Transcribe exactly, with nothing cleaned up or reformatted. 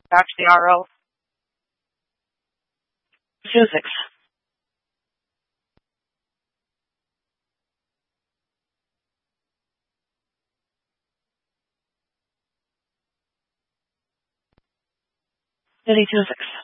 Back to the R O. Physics. City physics.